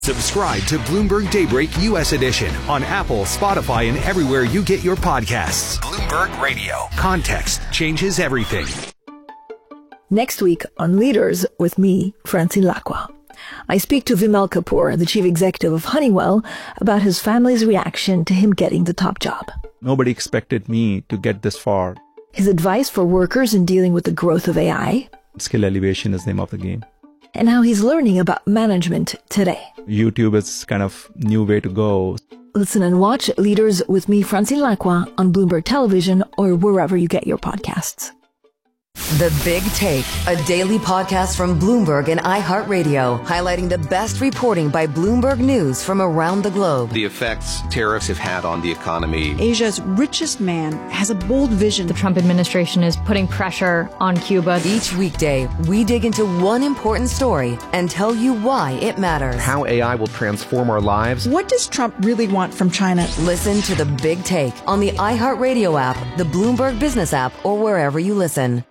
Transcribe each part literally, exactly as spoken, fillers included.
Subscribe to Bloomberg Daybreak U S Edition on Apple, Spotify, and everywhere you get your podcasts. Bloomberg Radio. Context changes everything. Next week on Leaders with me, Francine Lacqua. I speak to Vimal Kapoor, the chief executive of Honeywell, about his family's reaction to him getting the top job. Nobody expected me to get this far. His advice for workers in dealing with the growth of A I. Skill elevation is the name of the game. And how he's learning about management today. YouTube is kind of new way to go. Listen and watch Leaders with me, Francine Lacqua, on Bloomberg Television or wherever you get your podcasts. The Big Take, a daily podcast from Bloomberg and iHeartRadio, highlighting the best reporting by Bloomberg News from around the globe. The effects tariffs have had on the economy. Asia's richest man has a bold vision. The Trump administration is putting pressure on Cuba. Each weekday, we dig into one important story and tell you why it matters. How A I will transform our lives. What does Trump really want from China? Listen to The Big Take on the iHeartRadio app, the Bloomberg Business app, or wherever you listen.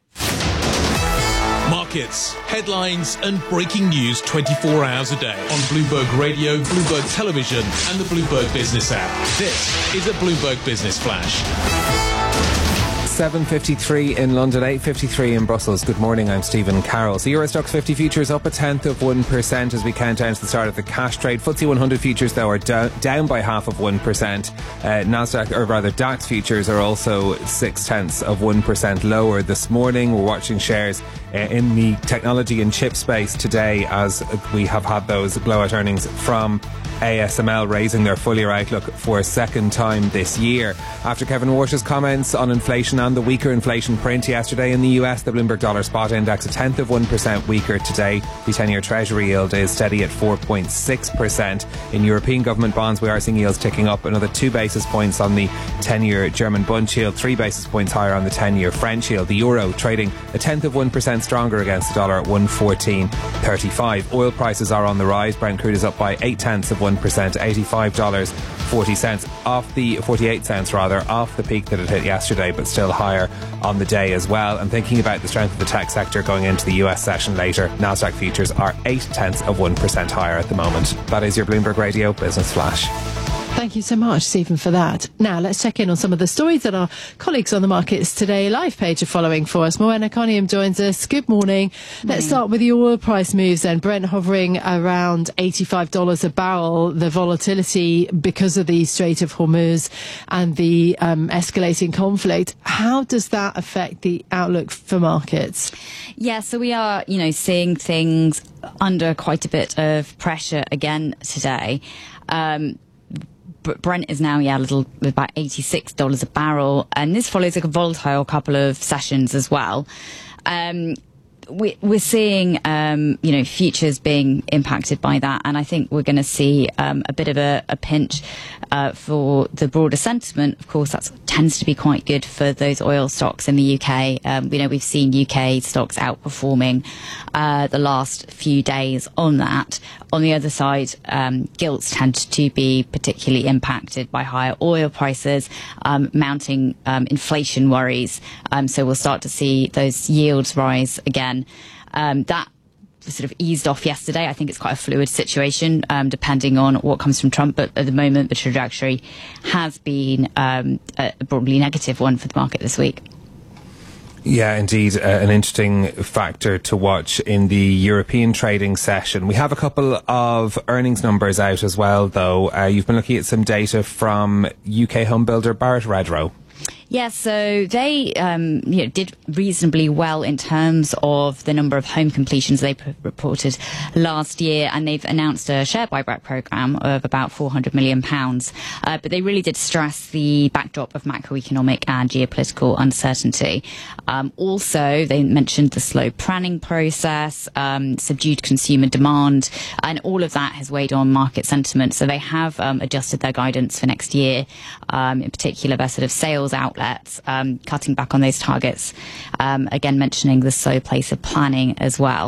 Markets, headlines and breaking news twenty-four hours a day on Bloomberg Radio, Bloomberg Television and the Bloomberg Business app. This is a Bloomberg Business Flash. seven fifty-three in London, eight fifty-three in Brussels. Good morning, I'm Stephen Carroll. So Euro Stoxx fifty futures up a tenth of one percent as we count down to the start of the cash trade. F T S E one hundred futures, though, are down, down by half of one percent. Uh, Nasdaq, or rather DAX futures, are also six tenths of one percent lower this morning. We're watching shares uh, in the technology and chip space today as we have had those blowout earnings from A S M L raising their full-year outlook for a second time this year. After Kevin Warsh's comments on inflation and the weaker inflation print yesterday in the U S, the Bloomberg Dollar Spot Index a tenth of one percent weaker today. The ten-year Treasury yield is steady at four point six percent. In European government bonds, we are seeing yields ticking up another two basis points on the ten-year German Bund yield, three basis points higher on the ten-year French yield. The euro trading a tenth of one percent stronger against the dollar at one fourteen thirty-five. Oil prices are on the rise. Brent crude is up by eight tenths of one percent, eighty-five dollars forty cents, off the forty-eight cents rather, off the peak that it hit yesterday, but still higher on the day as well. And thinking about the strength of the tech sector going into the U S session later, Nasdaq futures are eight tenths of one percent higher at the moment. That is your Bloomberg Radio Business Flash. Thank you so much, Stephen, for that. Now, let's check in on some of the stories that our colleagues on the Markets Today live page are following for us. Moana Conium joins us. Good morning. Let's start with the oil price moves then. Brent hovering around eighty-five dollars a barrel. The volatility because of the Strait of Hormuz and the um, escalating conflict. How does that affect the outlook for markets? Yeah, so we are, you know, seeing things under quite a bit of pressure again today. Um, Brent is now, yeah, a little about eighty-six dollars a barrel, and this follows like a volatile couple of sessions as well. Um, we, we're seeing, um, you know, futures being impacted by that, and I think we're going to see um, a bit of a, a pinch uh, for the broader sentiment. Of course, that tends to be quite good for those oil stocks in the U K. Um, you know, we've seen U K stocks outperforming uh, the last few days on that. On the other side, um, gilts tend to be particularly impacted by higher oil prices, um, mounting um, inflation worries. Um, so we'll start to see those yields rise again. Um, that sort of eased off yesterday. I think it's quite a fluid situation, um, depending on what comes from Trump. But at the moment, the trajectory has been um, a broadly negative one for the market this week. Yeah, indeed, uh, an interesting factor to watch in the European trading session. We have a couple of earnings numbers out as well, though. Uh, you've been looking at some data from U K home builder Barratt Redrow. Yeah, so they um, you know, did reasonably well in terms of the number of home completions they p- reported last year, and they've announced a share buyback programme of about four hundred million pounds. Uh, but they really did stress the backdrop of macroeconomic and geopolitical uncertainty. Um, also, they mentioned the slow planning process, um, subdued consumer demand, and all of that has weighed on market sentiment. So they have um, adjusted their guidance for next year, um, in particular their sort of sales outlet. Um, cutting back on those targets, um, again mentioning the slow pace of planning as well.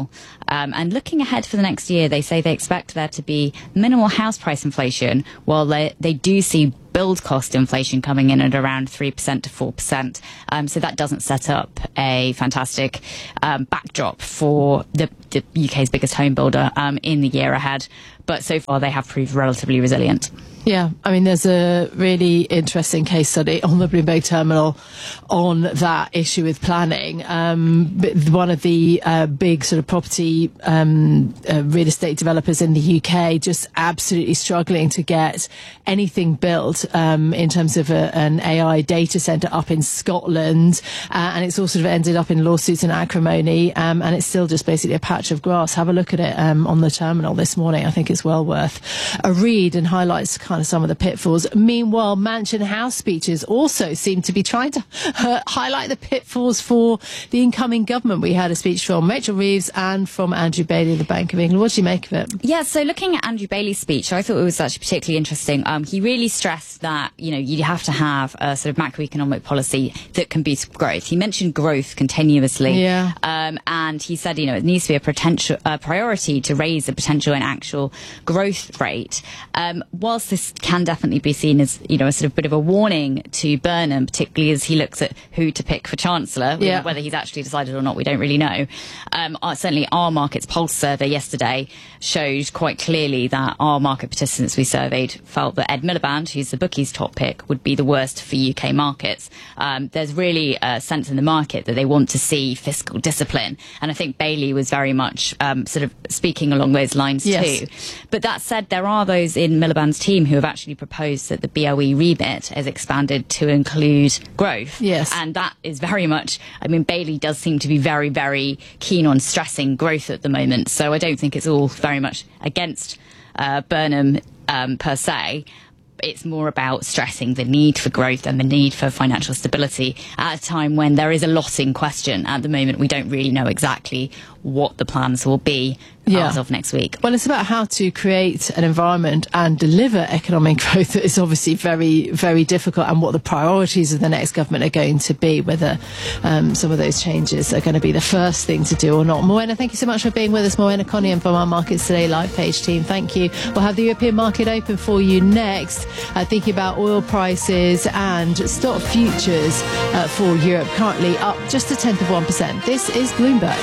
Um, and looking ahead for the next year, they say they expect there to be minimal house price inflation, while they, they do see build cost inflation coming in at around three percent to four percent. Um, so that doesn't set up a fantastic um, backdrop for the, the U K's biggest home builder um, in the year ahead. But so far, they have proved relatively resilient. Yeah, I mean, there's a really interesting case study on the Bloomberg terminal on that issue with planning. Um, one of the uh, big sort of property um, uh, real estate developers in the U K just absolutely struggling to get anything built um, in terms of a, an A I data centre up in Scotland. Uh, and it's all sort of ended up in lawsuits and acrimony. Um, and it's still just basically a patch of grass. Have a look at it um, on the terminal this morning. I think it's well worth a read and highlights kind of some of the pitfalls. Meanwhile, Mansion House speeches also seem to be trying to uh, highlight the pitfalls for the incoming government. We had a speech from Rachel Reeves and from Andrew Bailey of the Bank of England. What do you make of it? Yeah, so looking at Andrew Bailey's speech, I thought it was actually particularly interesting. Um, he really stressed that, you know, you have to have a sort of macroeconomic policy that can boost growth. He mentioned growth continuously. Yeah. Um, and he said, you know, it needs to be a potential uh, priority to raise the potential and actual growth rate. Um, whilst this can definitely be seen as, you know, a sort of bit of a warning to Burnham, particularly as he looks at who to pick for Chancellor, yeah. whether he's actually decided or not, we don't really know. Um, uh, certainly our Markets Pulse survey yesterday showed quite clearly that our market participants we surveyed felt that Ed Miliband, who's the bookies' top pick, would be the worst for U K markets. Um, there's really a sense in the market that they want to see fiscal discipline. And I think Bailey was very much um, sort of speaking along those lines yes. too. But that said, there are those in Miliband's team who have actually proposed that the B O E remit is expanded to include growth. Yes. And that is very much, I mean, Bailey does seem to be very, very keen on stressing growth at the moment. So I don't think it's all very much against uh, Burnham um, per se. It's more about stressing the need for growth and the need for financial stability at a time when there is a lot in question. At the moment, we don't really know exactly what the plans will be yeah. as of next week. Well, it's about how to create an environment and deliver economic growth that is obviously very, very difficult, and what the priorities of the next government are going to be, whether um, some of those changes are going to be the first thing to do or not. Moena, thank you so much for being with us. Moena Coniam from our Markets Today live page team. Thank you. We'll have the European market open for you next, uh, thinking about oil prices and stock futures uh, for Europe, currently up just a tenth of one percent. This is Bloomberg.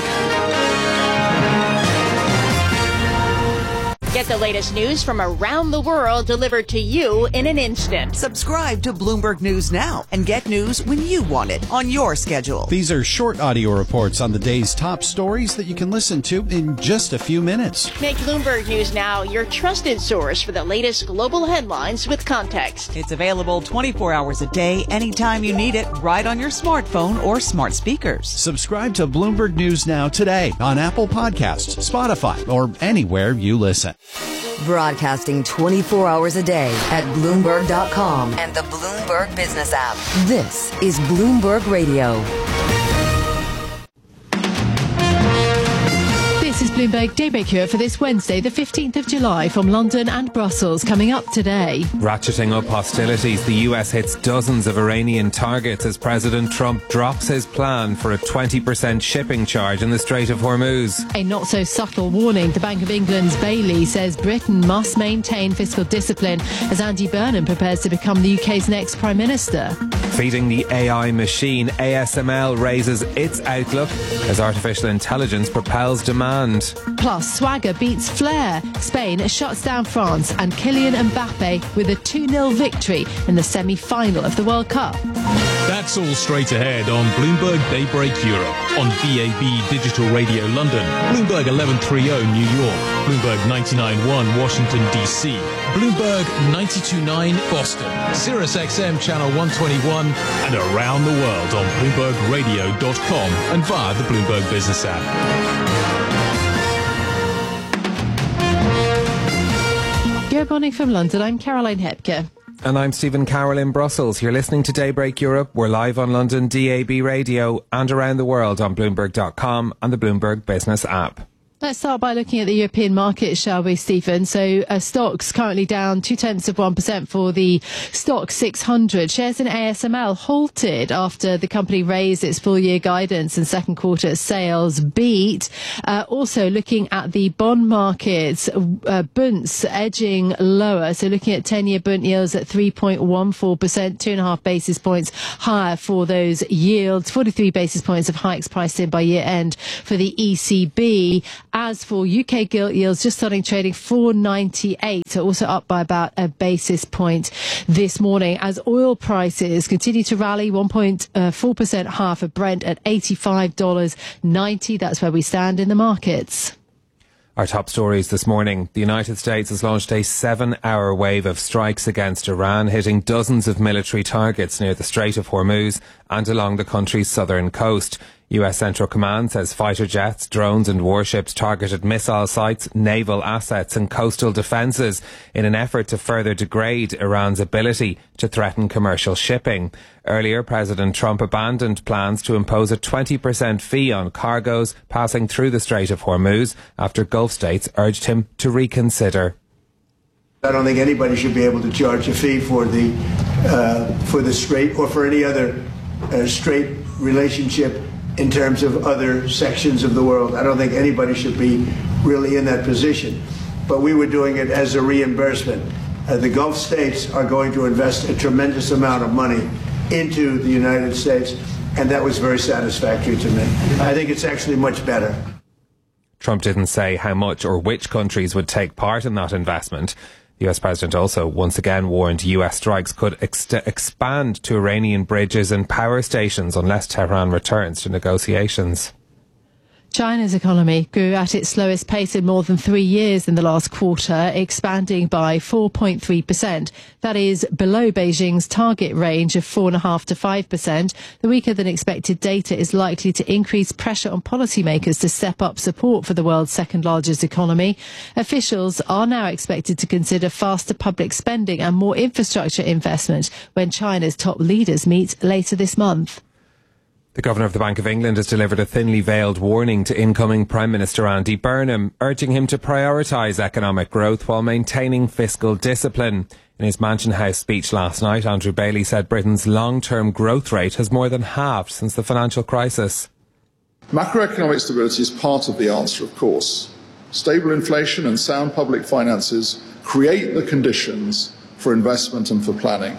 Get the latest news from around the world delivered to you in an instant. Subscribe to Bloomberg News now and get news when you want it on your schedule. These are short audio reports on the day's top stories that you can listen to in just a few minutes. Make Bloomberg News now your trusted source for the latest global headlines with context. It's available twenty-four hours a day, anytime you need it, right on your smartphone or smart speakers. Subscribe to Bloomberg News now today on Apple Podcasts, Spotify, or anywhere you listen. Broadcasting twenty-four hours a day at Bloomberg dot com and the Bloomberg Business app. This is Bloomberg Radio. This is Bloomberg Daybreak Europe for this Wednesday, the fifteenth of July, from London and Brussels. Coming up today. Ratcheting up hostilities, the U S hits dozens of Iranian targets as President Trump drops his plan for a twenty percent shipping charge in the Strait of Hormuz. A not-so-subtle warning. The Bank of England's Bailey says Britain must maintain fiscal discipline as Andy Burnham prepares to become the U K's next Prime Minister. Feeding the A I machine, A S M L raises its outlook as artificial intelligence propels demand. Plus, Swagger beats Flair. Spain shuts down France, and Kylian Mbappe with a two nil victory in the semi-final of the World Cup. That's all straight ahead on Bloomberg Daybreak Europe, on B A B Digital Radio London, Bloomberg eleven thirty New York, Bloomberg ninety-nine point one Washington D C, Bloomberg ninety-two point nine Boston, Sirius X M Channel one twenty-one, and around the world on Bloomberg Radio dot com and via the Bloomberg Business app. Good morning from London. I'm Caroline Hepker. And I'm Stephen Carroll in Brussels. You're listening to Daybreak Europe. We're live on London D A B Radio and around the world on Bloomberg dot com and the Bloomberg Business app. Let's start by looking at the European market, shall we, Stephen? So uh, stocks currently down two tenths of one percent for the stock six hundred. Shares in A S M L halted after the company raised its full year guidance and second quarter sales beat. Uh, also looking at the bond markets, uh, Bunds edging lower. So looking at ten year Bund yields at three point one four percent, two and a half basis points higher for those yields. forty-three basis points of hikes priced in by year end for the E C B. As for U K gilt yields, just starting trading four ninety-eight, so also up by about a basis point this morning as oil prices continue to rally one point four percent higher for Brent at eighty-five dollars ninety. That's where we stand in the markets. Our top stories this morning. The United States has launched a seven-hour wave of strikes against Iran, hitting dozens of military targets near the Strait of Hormuz and along the country's southern coast. U S Central Command says fighter jets, drones and warships targeted missile sites, naval assets and coastal defences in an effort to further degrade Iran's ability to threaten commercial shipping. Earlier, President Trump abandoned plans to impose a twenty percent fee on cargoes passing through the Strait of Hormuz after Gulf states urged him to reconsider. I don't think anybody should be able to charge a fee for the uh, for the Strait or for any other uh, Strait relationship in terms of other sections of the world. I don't think anybody should be really in that position. But we were doing it as a reimbursement. Uh, the Gulf states are going to invest a tremendous amount of money into the United States, and that was very satisfactory to me. I think it's actually much better. Trump didn't say how much or which countries would take part in that investment. The U S President also once again warned U S strikes could ex- expand to Iranian bridges and power stations unless Tehran returns to negotiations. China's economy grew at its slowest pace in more than three years in the last quarter, expanding by four point three percent. That is below Beijing's target range of four point five to five percent. The weaker than expected data is likely to increase pressure on policymakers to step up support for the world's second largest economy. Officials are now expected to consider faster public spending and more infrastructure investment when China's top leaders meet later this month. The Governor of the Bank of England has delivered a thinly veiled warning to incoming Prime Minister Andy Burnham, urging him to prioritise economic growth while maintaining fiscal discipline. In his Mansion House speech last night, Andrew Bailey said Britain's long-term growth rate has more than halved since the financial crisis. Macroeconomic stability is part of the answer, of course. Stable inflation and sound public finances create the conditions for investment and for planning.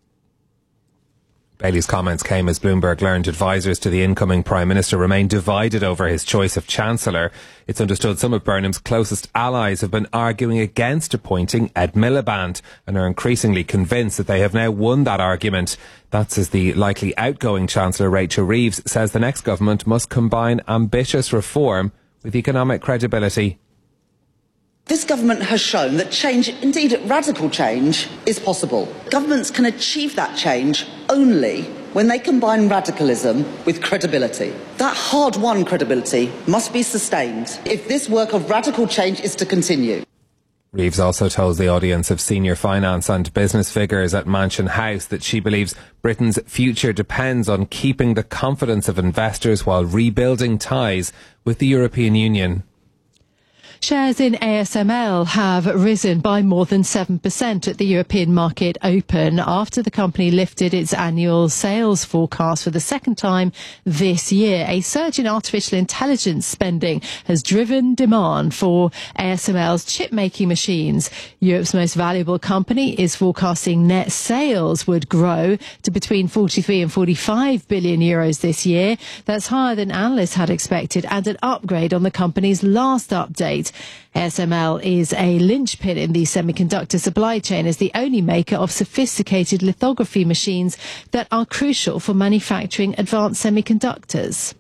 Bailey's comments came as Bloomberg learned advisers to the incoming Prime Minister remain divided over his choice of Chancellor. It's understood some of Burnham's closest allies have been arguing against appointing Ed Miliband and are increasingly convinced that they have now won that argument. That's as the likely outgoing Chancellor Rachel Reeves says the next government must combine ambitious reform with economic credibility. This government has shown that change, indeed radical change, is possible. Governments can achieve that change only when they combine radicalism with credibility. That hard-won credibility must be sustained if this work of radical change is to continue. Reeves also told the audience of senior finance and business figures at Mansion House that she believes Britain's future depends on keeping the confidence of investors while rebuilding ties with the European Union. Shares in A S M L have risen by more than seven percent at the European market open after the company lifted its annual sales forecast for the second time this year. A surge in artificial intelligence spending has driven demand for A S M L's chip-making machines. Europe's most valuable company is forecasting net sales would grow to between forty-three and forty-five billion euros this year. That's higher than analysts had expected and an upgrade on the company's last update. A S M L is a linchpin in the semiconductor supply chain as the only maker of sophisticated lithography machines that are crucial for manufacturing advanced semiconductors.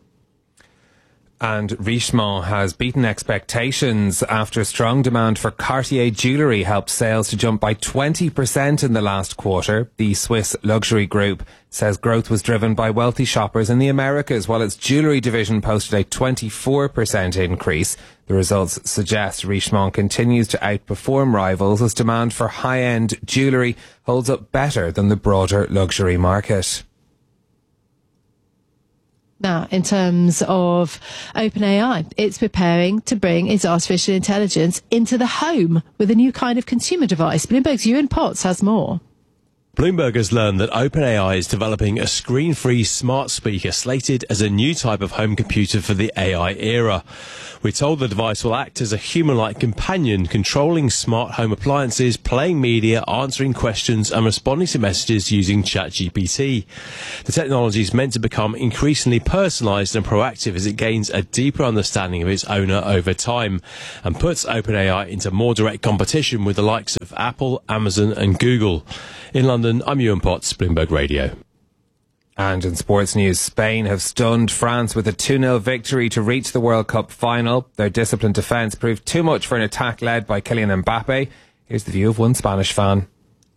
And Richemont has beaten expectations after strong demand for Cartier jewellery helped sales to jump by twenty percent in the last quarter. The Swiss luxury group says growth was driven by wealthy shoppers in the Americas, while its jewellery division posted a twenty-four percent increase. The results suggest Richemont continues to outperform rivals as demand for high-end jewellery holds up better than the broader luxury market. Now, in terms of OpenAI, it's preparing to bring its artificial intelligence into the home with a new kind of consumer device. Bloomberg's Ewan Potts has more. Bloomberg has learned that OpenAI is developing a screen-free smart speaker slated as a new type of home computer for the A I era. We're told the device will act as a human-like companion, controlling smart home appliances, playing media, answering questions and responding to messages using ChatGPT. The technology is meant to become increasingly personalised and proactive as it gains a deeper understanding of its owner over time and puts OpenAI into more direct competition with the likes of Apple, Amazon and Google. In London, I'm Ewan Potts, Bloomberg Radio. And in sports news, Spain have stunned France with a two nil victory to reach the World Cup final. Their disciplined defence proved too much for an attack led by Kylian Mbappe. Here's the view of one Spanish fan.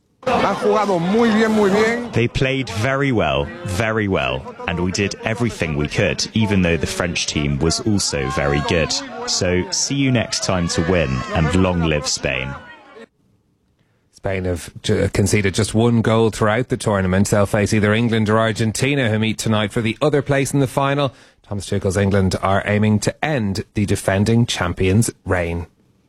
They played very well, very well, and we did everything we could, even though the French team was also very good. So see you next time to win, and long live Spain. Spain have conceded just one goal throughout the tournament. They'll face either England or Argentina, who meet tonight for the other place in the final. Thomas Tuchel's England are aiming to end the defending champions' reign.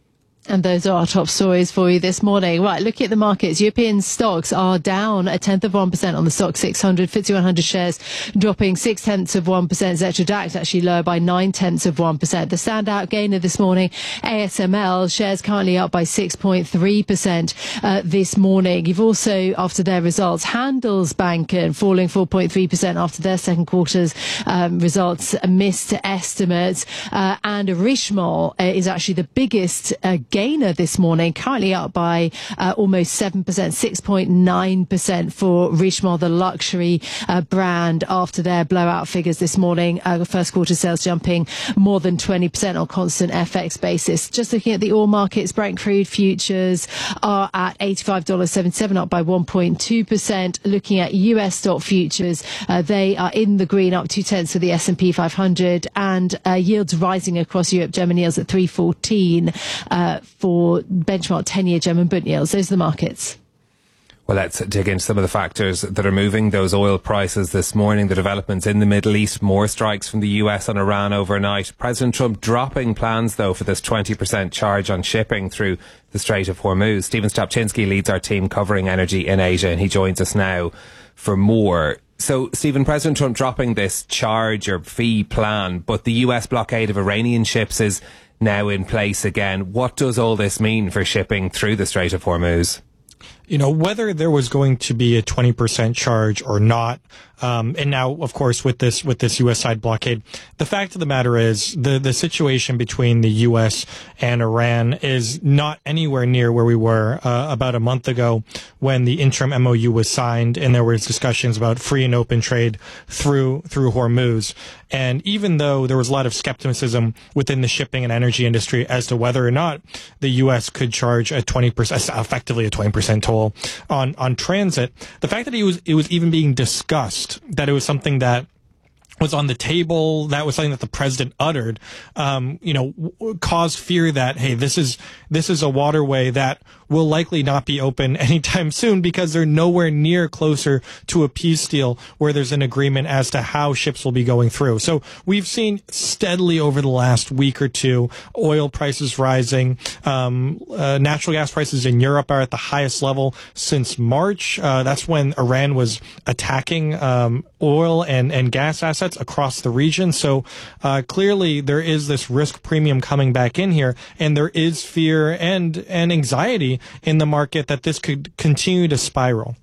And those are our top stories for you this morning. Right, looking at the markets, European stocks are down a tenth of one percent on the stock six hundred. F T S E one hundred shares dropping six tenths of one percent. Xetra DAX actually lower by nine tenths of one percent. The standout gainer this morning, A S M L, shares currently up by six point three percent uh, this morning. You've also, after their results, Handelsbanken falling four point three percent after their second quarter's um, results missed estimates. Uh, and Richemont uh, is actually the biggest uh, gainer this morning, currently up by uh, almost seven percent, six point nine percent for Richemont, the luxury uh, brand, after their blowout figures this morning. Uh, first quarter sales jumping more than twenty percent on constant F X basis. Just looking at the oil markets, Brent crude futures are at eighty-five dollars and seventy-seven cents, up by one point two percent. Looking at U S stock futures, uh, they are in the green, up two tenths for the S and P five hundred, and uh, yields rising across Europe. German yields at three fourteen uh, for benchmark ten-year German Bund yields. Those are the markets. Well, let's dig into some of the factors that are moving those oil prices this morning. The developments in the Middle East, more strikes from the U S on Iran overnight. President Trump dropping plans, though, for this twenty percent charge on shipping through the Strait of Hormuz. Stephen Stopczynski leads our team covering energy in Asia, and he joins us now for more. So, Stephen, President Trump dropping this charge or fee plan, but the U S blockade of Iranian ships is now in place again. What does all this mean for shipping through the Strait of Hormuz? You know, whether there was going to be a twenty percent charge or not, um, and now, of course, with this with this U S side blockade, the fact of the matter is the the situation between the U S and Iran is not anywhere near where we were uh, about a month ago when the interim M O U was signed and there was discussions about free and open trade through through Hormuz. And even though there was a lot of skepticism within the shipping and energy industry as to whether or not the U S could charge a twenty percent, effectively a twenty percent toll on on transit, the fact that it was it was even being discussed, that it was something that was on the table, that was something that the president uttered, um, you know, w- caused fear that, hey, this is this is a waterway that will likely not be open anytime soon because they're nowhere near closer to a peace deal where there's an agreement as to how ships will be going through. So we've seen steadily over the last week or two, oil prices rising. Um, uh, natural gas prices in Europe are at the highest level since March. Uh, that's when Iran was attacking um, oil and, and gas assets across the region. So uh, clearly there is this risk premium coming back in here, and there is fear and, and anxiety in the market that this could continue to spiral.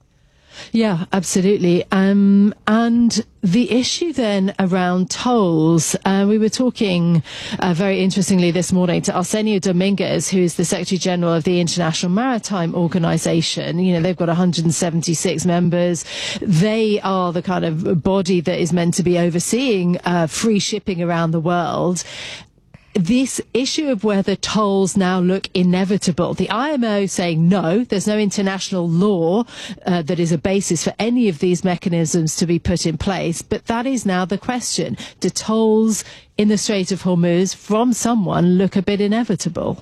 Yeah, absolutely. Um, and the issue then around tolls, uh, we were talking uh, very interestingly this morning to Arsenio Dominguez, who is the Secretary General of the International Maritime Organization. You know, they've got one hundred seventy-six members. They are the kind of body that is meant to be overseeing uh, free shipping around the world. This issue of whether tolls now look inevitable, the I M O saying no, there's no international law uh, that is a basis for any of these mechanisms to be put in place. But that is now the question. Do tolls in the Strait of Hormuz from someone look a bit inevitable?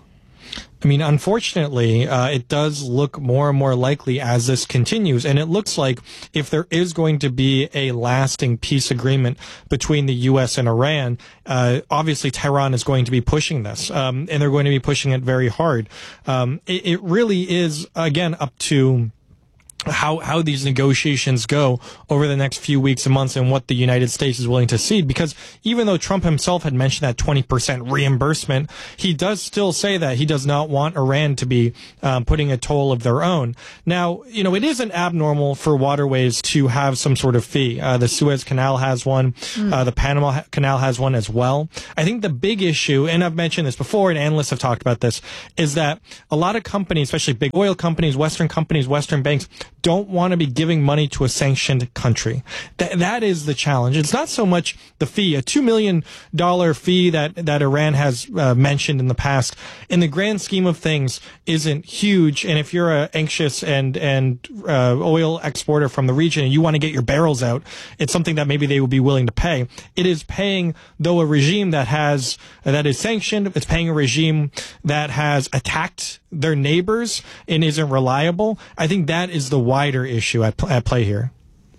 I mean, unfortunately, uh, it does look more and more likely as this continues. And it looks like if there is going to be a lasting peace agreement between the U S and Iran, uh, obviously Tehran is going to be pushing this. Um, and they're going to be pushing it very hard. Um, it, it really is, again, up to how how these negotiations go over the next few weeks and months and what the United States is willing to cede. Because even though Trump himself had mentioned that twenty percent reimbursement, he does still say that he does not want Iran to be um, putting a toll of their own. Now, you know, it isn't abnormal for waterways to have some sort of fee. Uh, the Suez Canal has one. Mm. Uh, the Panama Canal has one as well. I think the big issue, and I've mentioned this before, and analysts have talked about this, is that a lot of companies, especially big oil companies, Western companies, Western banks, don't want to be giving money to a sanctioned country. Th- that is the challenge. It's not so much the fee, a two million dollars fee that, that Iran has uh, mentioned in the past. In the grand scheme of things, isn't huge. And if you're an anxious and, and uh, oil exporter from the region and you want to get your barrels out, it's something that maybe they would be willing to pay. It is paying, though, a regime that has, uh, that is sanctioned. It's paying a regime that has attacked their neighbors and isn't reliable. I think that is the wider issue at, at play here.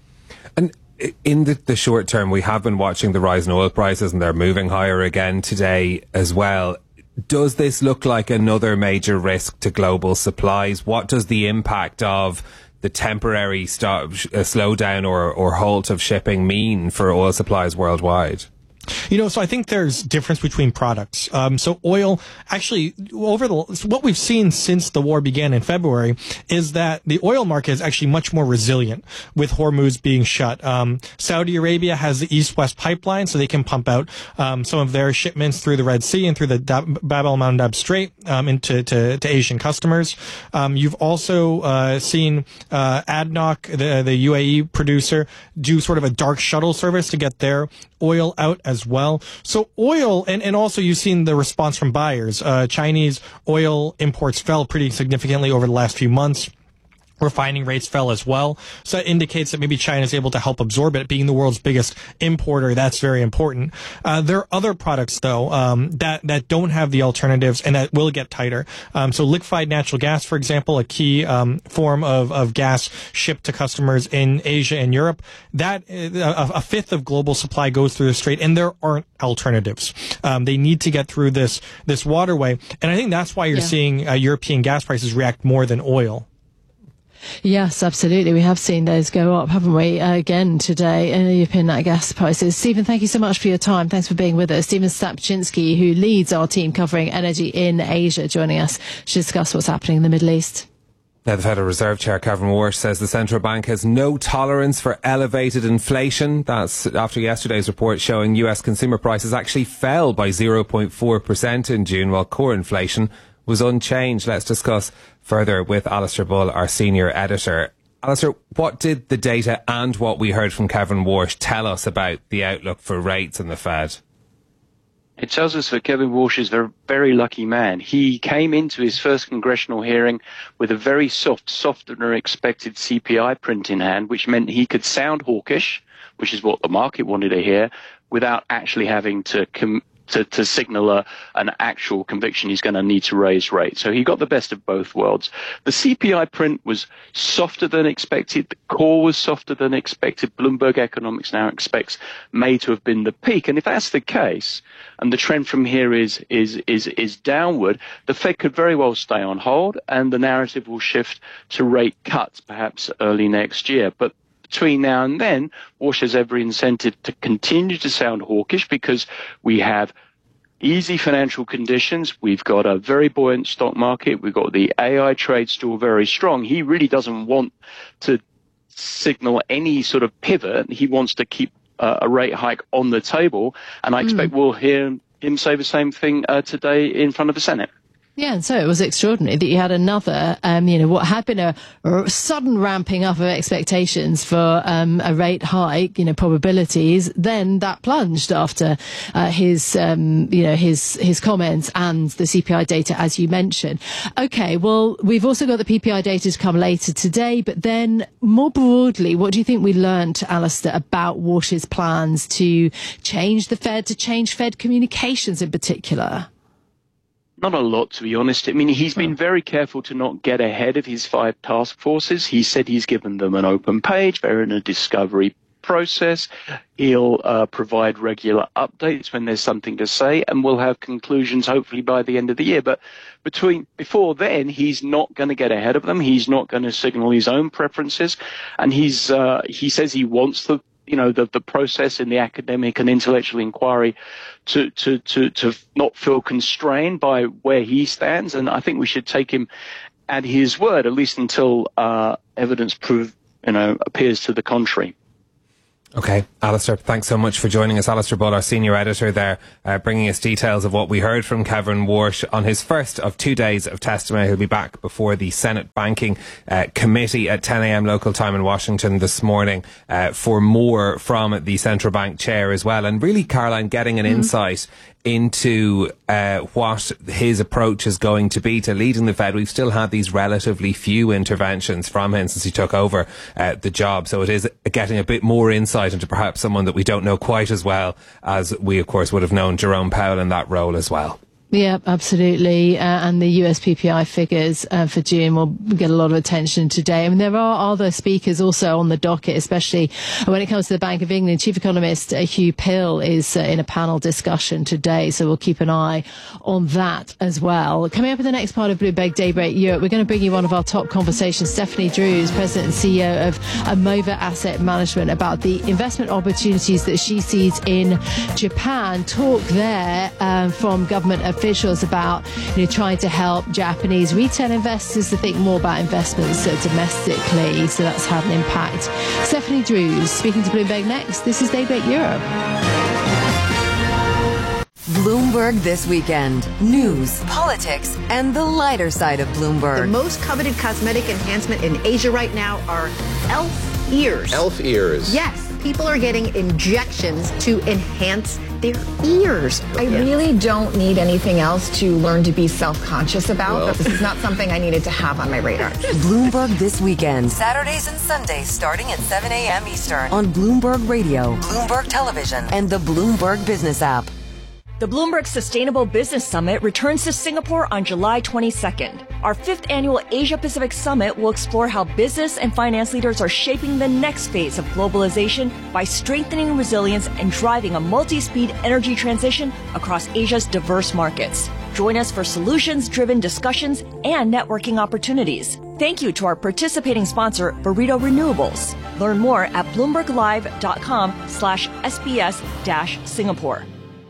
And in the, the short term, we have been watching the rise in oil prices, and they're moving higher again today as well. Does this look like another major risk to global supplies? What does the impact of the temporary stop, uh, slowdown or, or halt of shipping mean for oil supplies worldwide? You know, so I think there's difference between products. Um, so oil, actually, over the, what we've seen since the war began in February is that the oil market is actually much more resilient with Hormuz being shut. Um, Saudi Arabia has the East-West pipeline, so they can pump out, um, some of their shipments through the Red Sea and through the Bab el-Mandab Strait, um, into, to, to Asian customers. Um, you've also, uh, seen, uh, A D N O C, the, the U A E producer, do sort of a dark shuttle service to get their oil out as well. So oil, and, and also you've seen the response from buyers. Uh, Chinese oil imports fell pretty significantly over the last few months. Refining rates fell as well. So it indicates that maybe China is able to help absorb it, being the world's biggest importer. That's very important. Uh, there are other products, though, um, that, that don't have the alternatives and that will get tighter. Um, so liquefied natural gas, for example, a key um, form of, of gas shipped to customers in Asia and Europe, that a, a fifth of global supply goes through the strait, and there aren't alternatives. Um, they need to get through this, this waterway. And I think that's why you're yeah. seeing uh, European gas prices react more than oil. Yes, absolutely. We have seen those go up, haven't we, uh, again today in European nat gas prices. Stephen, thank you so much for your time. Thanks for being with us. Stephen Stapczynski, who leads our team covering energy in Asia, joining us to discuss what's happening in the Middle East. Now, the Federal Reserve Chair, Kevin Warsh, says the central bank has no tolerance for elevated inflation. That's after yesterday's report showing U S consumer prices actually fell by zero point four percent in June, while core inflation was unchanged. Let's discuss further with Alistair Bull, our senior editor. Alistair, what did the data and what we heard from Kevin Warsh tell us about the outlook for rates in the Fed? It tells us that Kevin Warsh is a very lucky man. He came into his first congressional hearing with a very soft, softer than expected C P I print in hand, which meant he could sound hawkish, which is what the market wanted to hear, without actually having to com- To, to signal a, an actual conviction he's going to need to raise rates. So he got the best of both worlds. The C P I print was softer than expected. The core was softer than expected. Bloomberg Economics now expects May to have been the peak. And if that's the case, and the trend from here is is is is downward, the Fed could very well stay on hold, and the narrative will shift to rate cuts perhaps early next year. But between now and then, Warsh has every incentive to continue to sound hawkish because we have easy financial conditions. We've got a very buoyant stock market. We've got the A I trade still very strong. He really doesn't want to signal any sort of pivot. He wants to keep uh, a rate hike on the table. And I expect mm. we'll hear him say the same thing uh, today in front of the Senate. Yeah, and so it was extraordinary that you had another, um, you know, what had been a, a sudden ramping up of expectations for um, a rate hike, you know, probabilities. Then that plunged after uh, his, um, you know, his his comments and the C P I data, as you mentioned. Okay, well, we've also got the P P I data to come later today. But then, more broadly, what do you think we learnt, Alistair, about Warsh's plans to change the Fed, to change Fed communications in particular? Not a lot, to be honest. I mean, he's been very careful to not get ahead of his five task forces. He said he's given them an open page. They're in a discovery process. He'll uh, provide regular updates when there's something to say, and we'll have conclusions hopefully by the end of the year. But between before then, he's not going to get ahead of them. He's not going to signal his own preferences, and he's uh, he says he wants the you know the the process in the academic and intellectual inquiry to to to to not feel constrained by where he stands. And I think we should take him at his word, at least until uh, evidence prove you know appears to the contrary. Okay, Alistair, thanks so much for joining us. Alistair Bull, our senior editor there, uh, bringing us details of what we heard from Kevin Warsh on his first of two days of testimony. He'll be back before the Senate Banking uh, Committee at ten a.m. local time in Washington this morning uh, for more from the central bank chair as well. And really, Caroline, getting an mm-hmm. insight into uh, what his approach is going to be to leading the Fed. We've still had these relatively few interventions from him since he took over uh, the job. So it is getting a bit more insight into perhaps someone that we don't know quite as well as we, of course, would have known Jerome Powell in that role as well. Yeah, absolutely. Uh, and the U S P P I figures uh, for June will get a lot of attention today. I mean, there are other speakers also on the docket, especially when it comes to the Bank of England. Chief Economist uh, Hugh Pill is uh, in a panel discussion today, so we'll keep an eye on that as well. Coming up in the next part of Bloomberg Daybreak Europe, we're going to bring you one of our top conversations. Stephanie Drews, President and C E O of Amova Asset Management, about the investment opportunities that she sees in Japan. Talk there um, from government officials officials about you know trying to help Japanese retail investors to think more about investments uh, domestically, so that's had an impact. Stephanie Drews speaking to Bloomberg next. This is Daybreak Europe. Bloomberg This Weekend. News, politics, and the lighter side of Bloomberg. The most coveted cosmetic enhancement in Asia right now are elf ears. Elf ears. Yes, people are getting injections to enhance their ears. I really don't need anything else to learn to be self-conscious about, well. but this is not something I needed to have on my radar. Bloomberg This Weekend. Saturdays and Sundays starting at seven a.m. Eastern on Bloomberg Radio, Bloomberg Television, and the Bloomberg Business app. The Bloomberg Sustainable Business Summit returns to Singapore on July twenty-second. Our fifth annual Asia-Pacific Summit will explore how business and finance leaders are shaping the next phase of globalization by strengthening resilience and driving a multi-speed energy transition across Asia's diverse markets. Join us for solutions-driven discussions and networking opportunities. Thank you to our participating sponsor, Burrito Renewables. Learn more at bloomberglive.com slash SBS dash Singapore.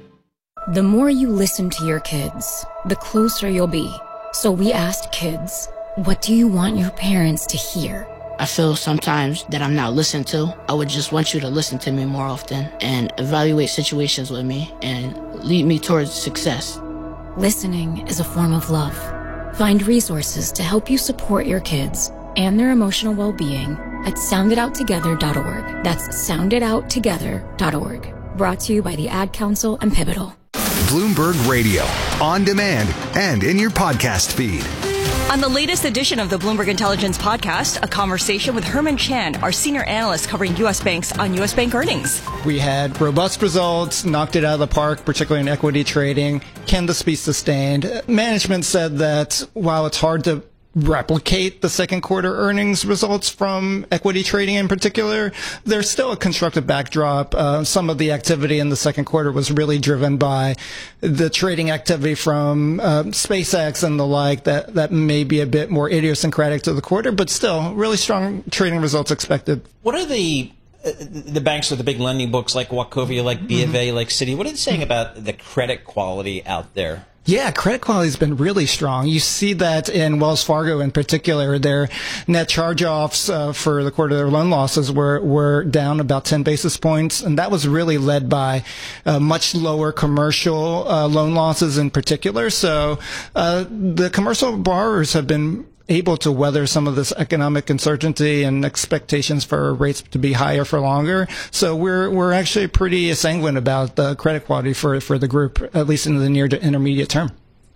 The more you listen to your kids, the closer you'll be. So we asked kids, what do you want your parents to hear? I feel sometimes that I'm not listened to. I would just want you to listen to me more often and evaluate situations with me and lead me towards success. Listening is a form of love. Find resources to help you support your kids and their emotional well-being at sound it out together dot org. That's sound it out together dot org. Brought to you by the Ad Council and Pivotal. Bloomberg Radio, on demand and in your podcast feed. On the latest edition of the Bloomberg Intelligence Podcast, a conversation with Herman Chan, our senior analyst covering U S banks on U S bank earnings. We had robust results, knocked it out of the park, particularly in equity trading. Can this be sustained? Management said that while it's hard to replicate the second quarter earnings results from equity trading in particular, there's still a constructive backdrop. Uh, some of the activity in the second quarter was really driven by the trading activity from uh, SpaceX and the like that, that may be a bit more idiosyncratic to the quarter, but still really strong trading results expected. What are the uh, the banks with the big lending books like Wachovia, like B of A, mm-hmm. like Citi, what are they saying about the credit quality out there? Yeah, credit quality has been really strong. You see that in Wells Fargo in particular. Their net charge-offs uh, for the quarter, their loan losses were, were down about ten basis points, and that was really led by uh, much lower commercial uh, loan losses in particular. So uh, the commercial borrowers have been able to weather some of this economic uncertainty and expectations for rates to be higher for longer. So we're we're actually pretty sanguine about the credit quality for, for the group, at least in the near to intermediate term.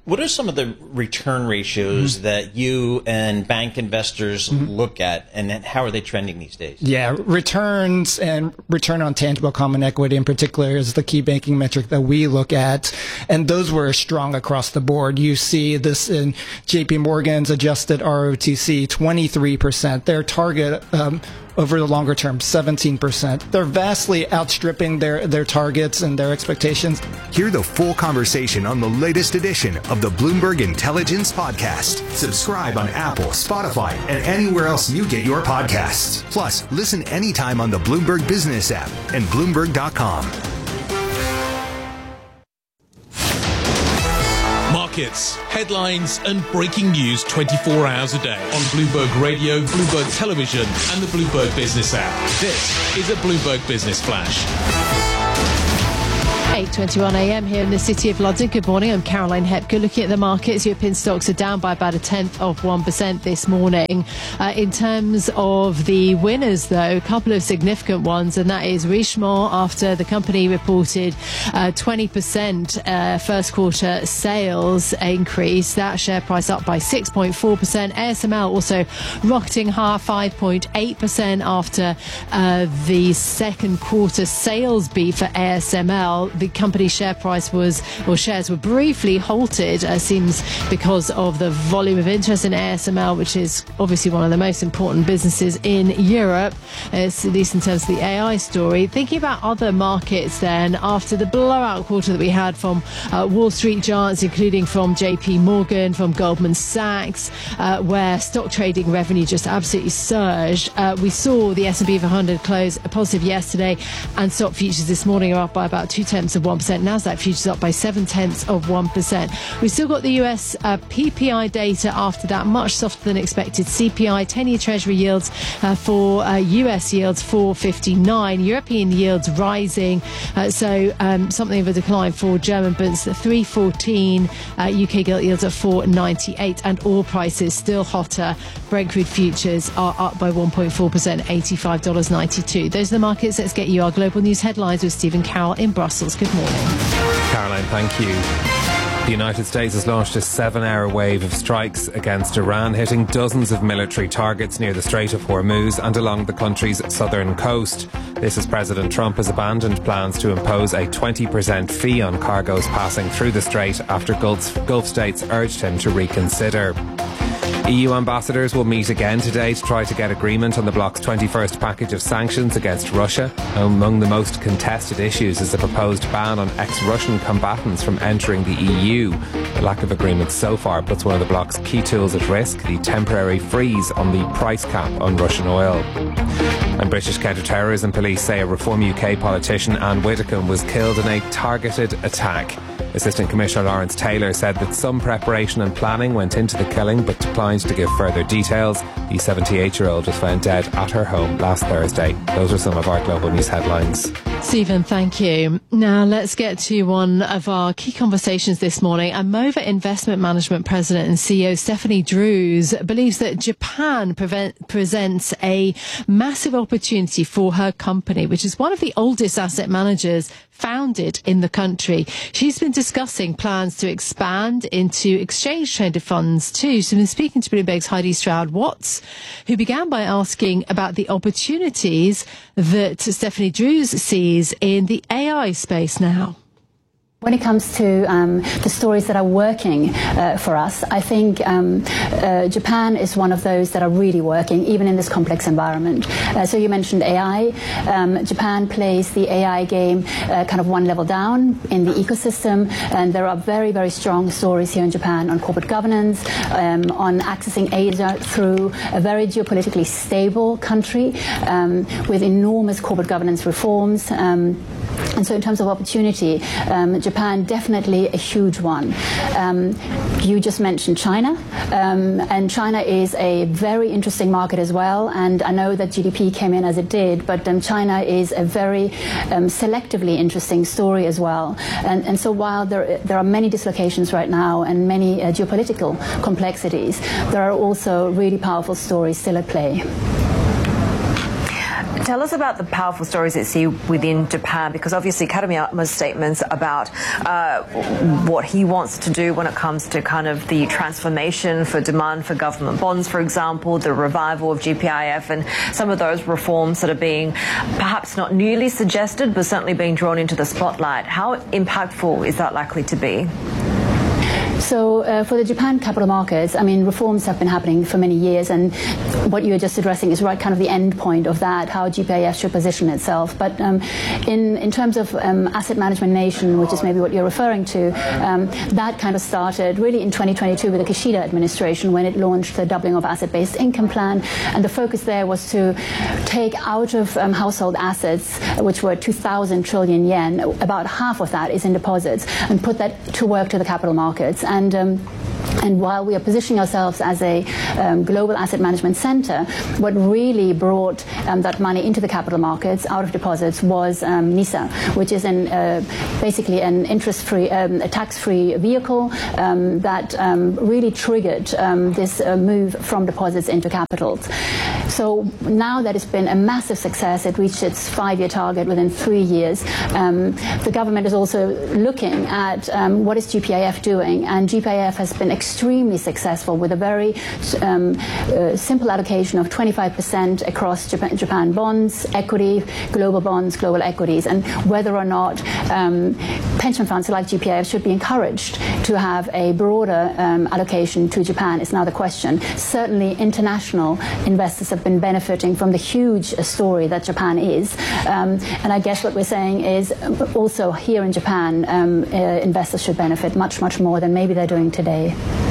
What are some of the return ratios mm-hmm. that you and bank investors mm-hmm. look at, and how are they trending these days? Yeah, returns and return on tangible common equity in particular is the key banking metric that we look at, and those were strong across the board. You see this in J P Morgan's adjusted R O T C, twenty-three percent. Their target um, over the longer term, seventeen percent. They're vastly outstripping their, their targets and their expectations. Hear the full conversation on the latest edition of the Bloomberg Intelligence Podcast. Subscribe on Apple, Spotify, and anywhere else you get your podcasts. Plus, listen anytime on the Bloomberg Business app and Bloomberg dot com. Markets, headlines, and breaking news twenty-four hours a day on Bloomberg Radio, Bloomberg Television, and the Bloomberg Business app. This is a Bloomberg Business Flash. eight twenty-one a m here in the City of London. Good morning, I'm Caroline Hepker. Looking at the markets, European stocks are down by about a tenth of one percent this morning. Uh, in terms of the winners, though, a couple of significant ones, and that is Richemont, after the company reported uh, twenty percent uh, first quarter sales increase. That share price up by six point four percent. A S M L also rocketing higher, five point eight percent after uh, the second quarter sales beat for A S M L. The company share price was, or shares were briefly halted, uh, seems because of the volume of interest in A S M L, which is obviously one of the most important businesses in Europe, uh, at least in terms of the A I story. Thinking about other markets then, after the blowout quarter that we had from uh, Wall Street giants, including from J P Morgan, from Goldman Sachs, uh, where stock trading revenue just absolutely surged. Uh, we saw the S and P five hundred close positive yesterday, and stock futures this morning are up by about two tenths of one percent. Nasdaq futures up by seven tenths of one percent. We've still got the U S uh, P P I data after that, much softer than expected. C P I, ten-year Treasury yields uh, for uh, U S yields four fifty-nine. European yields rising, uh, so um, something of a decline for German bonds at three fourteen. Uh, U K gilt yields at four ninety-eight, and oil prices still hotter. Brent crude futures are up by one point four percent, eighty-five dollars ninety-two. Those are the markets. Let's get you our global news headlines with Stephen Carroll in Brussels. Good morning. Caroline, thank you. The United States has launched a seven-hour wave of strikes against Iran, hitting dozens of military targets near the Strait of Hormuz and along the country's southern coast. This as President Trump has abandoned plans to impose a twenty percent fee on cargoes passing through the strait after Gulf, Gulf states urged him to reconsider. E U ambassadors will meet again today to try to get agreement on the bloc's twenty-first package of sanctions against Russia. Among the most contested issues is the proposed ban on ex-Russian combatants from entering the E U. The lack of agreement so far puts one of the bloc's key tools at risk, the temporary freeze on the price cap on Russian oil. And British counter-terrorism police say a Reform U K politician, Anne Widdecombe, was killed in a targeted attack. Assistant Commissioner Lawrence Taylor said that some preparation and planning went into the killing, but declined to give further details. The seventy-eight-year-old was found dead at her home last Thursday. Those are some of our global news headlines. Stephen, thank you. Now let's get to one of our key conversations this morning. Amova Investment Management President and C E O Stephanie Drews believes that Japan prevent, presents a massive opportunity for her company, which is one of the oldest asset managers founded in the country. She's been discussing plans to expand into exchange-traded funds too. She's been speaking to Bloomberg's Heidi Stroud-Watts, who began by asking about the opportunities that Stephanie Drews sees in the A I space now. When it comes to um, the stories that are working uh, for us, I think um, uh, Japan is one of those that are really working, even in this complex environment. Uh, so you mentioned A I. Um, Japan plays the A I game uh, kind of one level down in the ecosystem, and there are very, very strong stories here in Japan on corporate governance, um, on accessing Asia through a very geopolitically stable country um, with enormous corporate governance reforms. Um, And so in terms of opportunity, um, Japan definitely a huge one. Um, you just mentioned China, um, and China is a very interesting market as well. And I know that G D P came in as it did, but um, China is a very um, selectively interesting story as well. And, and so while there, there are many dislocations right now and many uh, geopolitical complexities, there are also really powerful stories still at play. Tell us about the powerful stories that you see within Japan, because obviously Katayama's statements about uh, what he wants to do when it comes to kind of the transformation for demand for government bonds, for example, the revival of G P I F and some of those reforms that are being perhaps not newly suggested but certainly being drawn into the spotlight. How impactful is that likely to be? So uh, for the Japan capital markets, I mean, reforms have been happening for many years, and what you were just addressing is right kind of the end point of that, how G P I F should position itself. But um, in, in terms of um, asset management nation, which is maybe what you're referring to, um, that kind of started really in twenty twenty-two with the Kishida administration when it launched the doubling of asset-based income plan, and the focus there was to take out of um, household assets, which were two thousand trillion yen, about half of that is in deposits, and put that to work to the capital markets. And um, And while we are positioning ourselves as a um, global asset management center, what really brought um, that money into the capital markets out of deposits was um, NISA, which is an, uh, basically an interest-free, um, a tax-free vehicle um, that um, really triggered um, this uh, move from deposits into capitals. So now that it's been a massive success, it reached its five-year target within three years. Um, the government is also looking at um, what is G P I F doing, and G P I F has been extremely successful with a very um, uh, simple allocation of twenty-five percent across Japan, Japan bonds, equity, global bonds, global equities, and whether or not um, pension funds like G P I F should be encouraged to have a broader um, allocation to Japan is now the question. Certainly international investors have been benefiting from the huge story that Japan is, um, and I guess what we're saying is also here in Japan um, uh, investors should benefit much, much more than maybe they're doing today.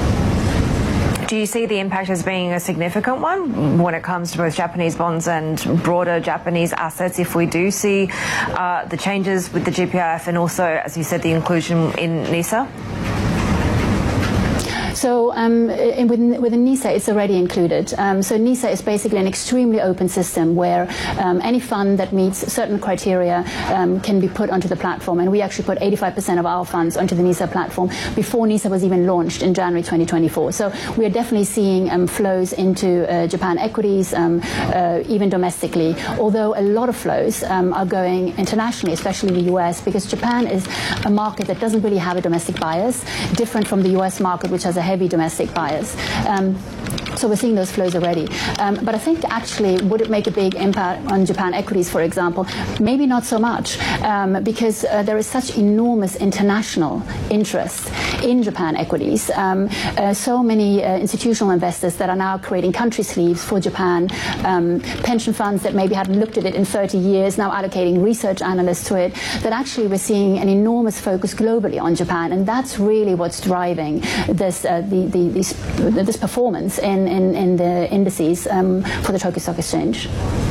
Do you see the impact as being a significant one when it comes to both Japanese bonds and broader Japanese assets if we do see uh, the changes with the G P I F and also, as you said, the inclusion in NISA? So um, in, within, within NISA, it's already included. Um, so NISA is basically an extremely open system where um, any fund that meets certain criteria um, can be put onto the platform. And we actually put eighty-five percent of our funds onto the NISA platform before NISA was even launched in January twenty twenty-four. So we are definitely seeing um, flows into uh, Japan equities, um, uh, even domestically, although a lot of flows um, are going internationally, especially the U S, because Japan is a market that doesn't really have a domestic bias, different from the U S market, which has a heavy domestic bias. Um, so we're seeing those flows already. Um, but I think actually, would it make a big impact on Japan equities, for example? Maybe not so much, um, because uh, there is such enormous international interest in Japan equities. Um, uh, so many uh, institutional investors that are now creating country sleeves for Japan, um, pension funds that maybe hadn't looked at it in thirty years, now allocating research analysts to it, that actually we're seeing an enormous focus globally on Japan, and that's really what's driving this uh, the, the, this, this performance in, in, in the indices um, for the Tokyo Stock Exchange.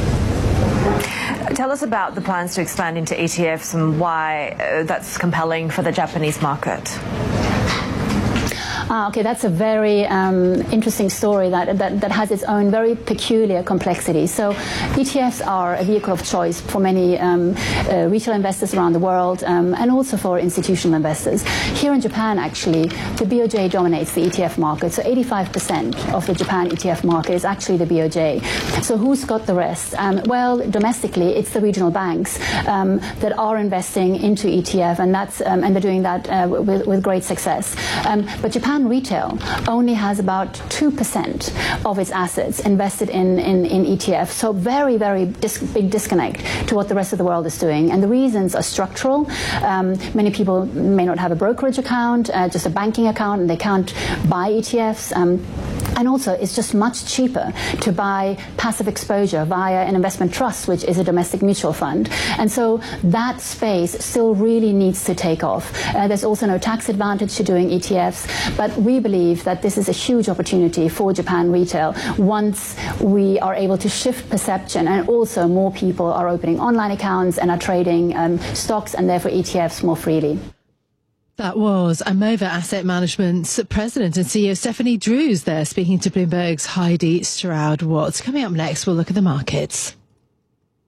Tell us about the plans to expand into E T Fs and why uh, that's compelling for the Japanese market. Ah, okay, that's a very um, interesting story that, that, that has its own very peculiar complexity. So E T Fs are a vehicle of choice for many um, uh, retail investors around the world um, and also for institutional investors. Here in Japan, actually, the B O J dominates the E T F market. So eighty-five percent of the Japan E T F market is actually the B O J. So who's got the rest? Um, well, domestically, it's the regional banks um, that are investing into E T F, and that's um, and they're doing that uh, with, with great success. Um, but Japan retail only has about two percent of its assets invested in, in, in E T F. So very, very dis big disconnect to what the rest of the world is doing. And the reasons are structural. Um, many people may not have a brokerage account, uh, just a banking account, and they can't buy E T Fs. Um, And also, it's just much cheaper to buy passive exposure via an investment trust, which is a domestic mutual fund. And so that space still really needs to take off. Uh, there's also no tax advantage to doing E T Fs, but we believe that this is a huge opportunity for Japan retail once we are able to shift perception, and also more people are opening online accounts and are trading um, stocks and therefore E T Fs more freely. That was Amova Asset Management's President and C E O Stephanie Drews there speaking to Bloomberg's Heidi Stroud-Watts. Coming up next, we'll look at the markets.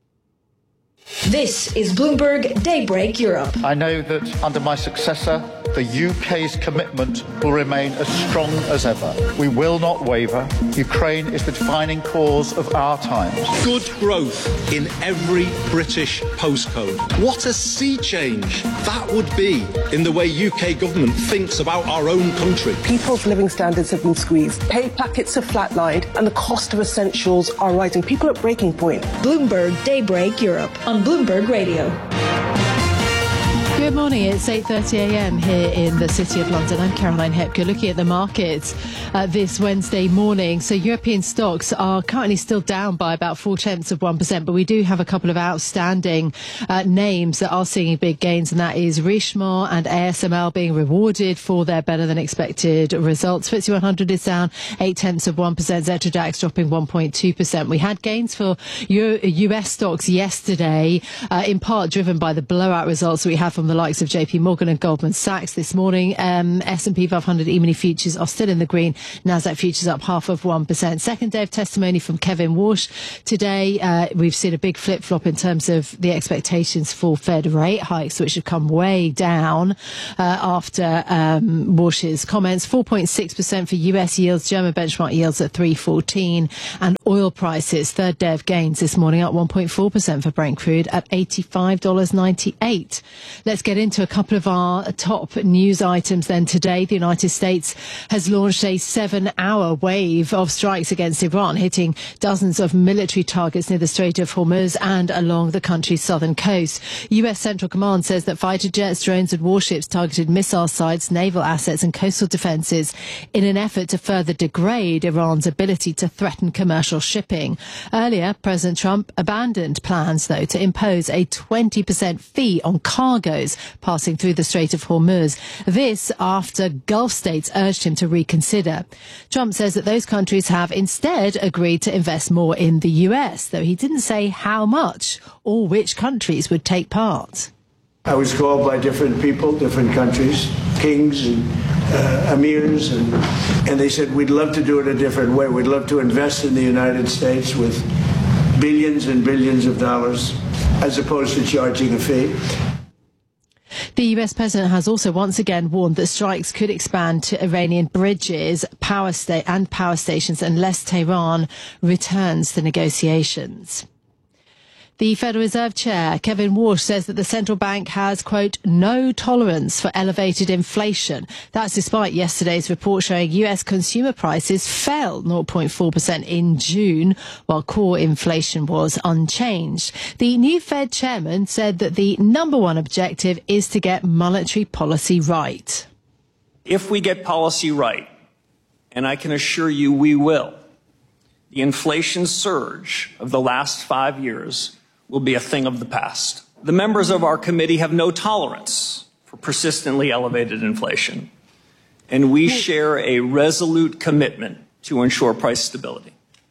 This is Bloomberg Daybreak Europe. I know that under my successor, the U K's commitment will remain as strong as ever. We will not waver. Ukraine is the defining cause of our times. Good growth in every British postcode. What a sea change that would be in the way U K government thinks about our own country. People's living standards have been squeezed. Pay packets have flatlined and the cost of essentials are rising. People are at breaking point. Bloomberg Daybreak Europe on Bloomberg Radio. Good morning, it's eight thirty a m here in the City of London. I'm Caroline Hepker, looking at the markets uh, this Wednesday morning. So European stocks are currently still down by about four tenths of one percent, but we do have a couple of outstanding uh, names that are seeing big gains, and that is Richemont and A S M L being rewarded for their better than expected results. F T S E one hundred is down eight tenths of one percent, Xetra dropping one point two percent. We had gains for U S stocks yesterday, uh, in part driven by the blowout results we had from the likes of J P Morgan and Goldman Sachs this morning. Um, S and P five hundred E-mini futures are still in the green. Nasdaq futures up half of one percent. Second day of testimony from Kevin Walsh. Today, uh, we've seen a big flip-flop in terms of the expectations for Fed rate hikes, which have come way down uh, after um, Walsh's comments. four point six percent for U S yields, German benchmark yields at three fourteen, and oil prices, third day of gains this morning, up one point four percent for Brent crude at eighty-five dollars ninety-eight. Let's get into a couple of our top news items then today. The United States has launched a seven-hour wave of strikes against Iran, hitting dozens of military targets near the Strait of Hormuz and along the country's southern coast. U S Central Command says that fighter jets, drones and warships targeted missile sites, naval assets and coastal defences in an effort to further degrade Iran's ability to threaten commercial shipping. Earlier, President Trump abandoned plans, though, to impose a twenty percent fee on cargoes passing through the Strait of Hormuz. This after Gulf states urged him to reconsider. Trump says that those countries have instead agreed to invest more in the U S, though he didn't say how much or which countries would take part. I was called by different people, different countries, kings and uh, emirs, and, and they said, we'd love to do it a different way. We'd love to invest in the United States with billions and billions of dollars as opposed to charging a fee. The U S president has also once again warned that strikes could expand to Iranian bridges power sta- and power stations unless Tehran returns to negotiations. The Federal Reserve Chair, Kevin Walsh, says that the central bank has, quote, no tolerance for elevated inflation. That's despite yesterday's report showing U S consumer prices fell zero point four percent in June, while core inflation was unchanged. The new Fed chairman said that the number one objective is to get monetary policy right. If we get policy right, and I can assure you we will, the inflation surge of the last five years will be a thing of the past. The members of our committee have no tolerance for persistently elevated inflation, and we share a resolute commitment to ensure price stability.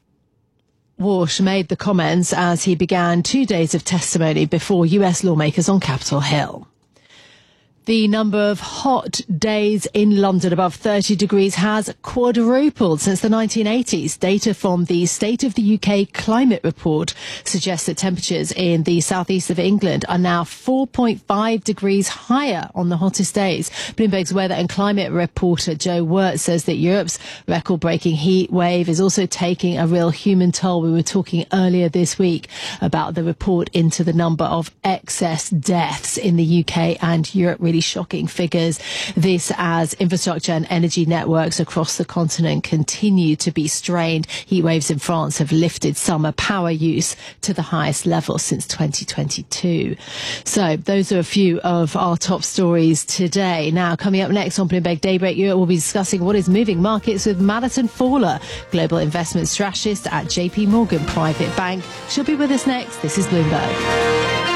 Walsh made the comments as he began two days of testimony before U S lawmakers on Capitol Hill. The number of hot days in London above thirty degrees has quadrupled since the nineteen eighties. Data from the State of the U K Climate Report suggests that temperatures in the southeast of England are now four point five degrees higher on the hottest days. Bloomberg's weather and climate reporter Joe Wirt says that Europe's record-breaking heat wave is also taking a real human toll. We were talking earlier this week about the report into the number of excess deaths in the U K and Europe. Really shocking figures. This as infrastructure and energy networks across the continent continue to be strained. Heat waves in France have lifted summer power use to the highest level since twenty twenty-two. So those are a few of our top stories today. Now, coming up next on Bloomberg Daybreak Europe, we'll be discussing what is moving markets with Madison Fowler, global investment strategist at J P Morgan Private Bank. She'll be with us next. This is Bloomberg.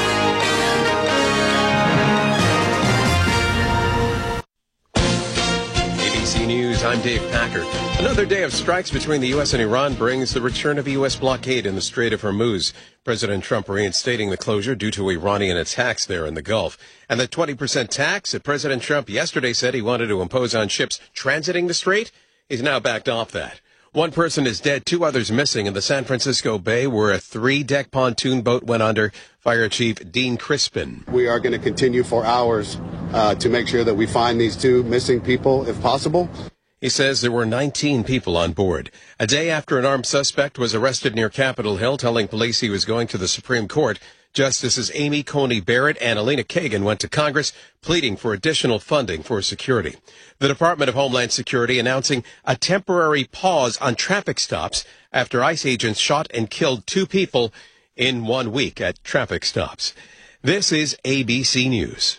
News, I'm Dave Packer. Another day of strikes between the U S and Iran brings the return of a U S blockade in the Strait of Hormuz. President Trump reinstating the closure due to Iranian attacks there in the Gulf. And the twenty percent tax that President Trump yesterday said he wanted to impose on ships transiting the strait, he's now backed off that. One person is dead, two others missing in the San Francisco Bay where a three-deck pontoon boat went under. Fire Chief Dean Crispin. We are going to continue for hours uh, to make sure that we find these two missing people if possible. He says there were nineteen people on board. A day after an armed suspect was arrested near Capitol Hill, telling police he was going to the Supreme Court, Justices Amy Coney Barrett and Elena Kagan went to Congress pleading for additional funding for security. The Department of Homeland Security announcing a temporary pause on traffic stops after ICE agents shot and killed two people in one week at traffic stops. This is A B C News.